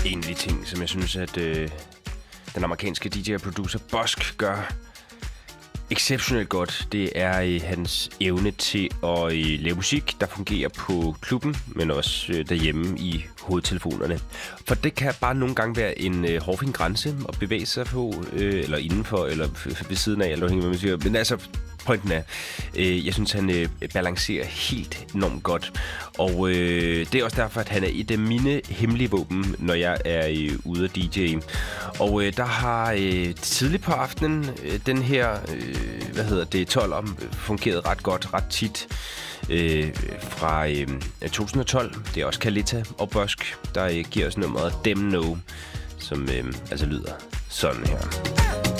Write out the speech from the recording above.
En af de ting, som jeg synes, at den amerikanske DJ og producer Busk gør exceptionelt godt, det er hans evne til at lave musik, der fungerer på klubben, men også derhjemme i hovedtelefonerne. For det kan bare nogle gange være en hårfin grænse at bevæge sig på, eller indenfor, eller ved siden af, eller hvad man siger. Men altså, pointen er, jeg synes, han balancerer helt enormt godt. Og det er også derfor, at han er et af mine hemmelige våben, når jeg er ude at DJ. Og der har tidligt på aftenen den her, 12'er fungeret ret godt, ret tit. Fra 2012. Det er også Kalita og Busk, der giver os nummeret Dem No, som altså lyder sådan her.